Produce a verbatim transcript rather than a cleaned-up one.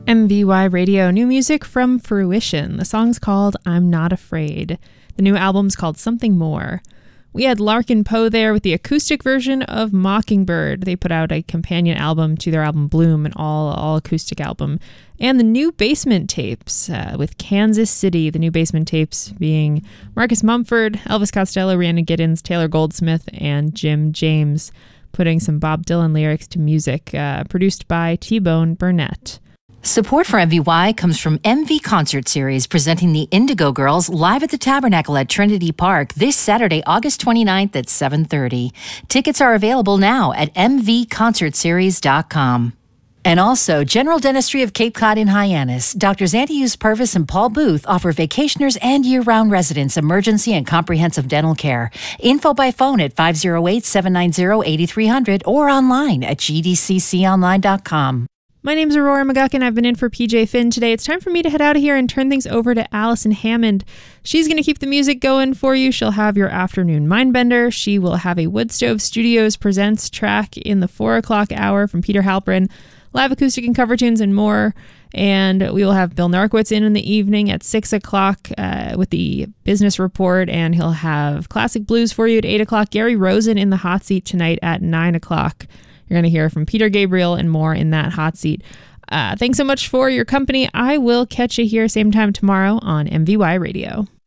M V Y Radio, new music from Fruition. The song's called I'm Not Afraid. The new album's called Something More. We had Larkin Poe there with the acoustic version of Mockingbird. They put out a companion album to their album Bloom, an all all acoustic album. And the new Basement Tapes uh, with Kansas City, the new Basement Tapes being Marcus Mumford, Elvis Costello, Rhiannon Giddens, Taylor Goldsmith, and Jim James, putting some Bob Dylan lyrics to music, uh, produced by T-Bone Burnett. Support for M V Y comes from M V Concert Series, presenting the Indigo Girls live at the Tabernacle at Trinity Park this Saturday, August twenty-ninth at seven thirty. Tickets are available now at m v concert series dot com. And also, General Dentistry of Cape Cod in Hyannis. Doctors Antonius Purvis and Paul Booth offer vacationers and year-round residents emergency and comprehensive dental care. Info by phone at five oh eight, seven nine zero, eight three zero zero or online at g d c c online dot com. My name's Aurora McGuckin. I've been in for P J Finn today. It's time for me to head out of here and turn things over to Allison Hammond. She's going to keep the music going for you. She'll have your afternoon Mindbender. She will have a Woodstove Studios Presents track in the four o'clock hour from Peter Halprin, live acoustic and cover tunes and more. And we will have Bill Narkowitz in in the evening at six o'clock uh, with the business report. And he'll have classic blues for you at eight o'clock. Gary Rosen in the hot seat tonight at nine o'clock. You're going to hear from Peter Gabriel and more in that hot seat. Uh, thanks so much for your company. I will catch you here same time tomorrow on M V Y Radio.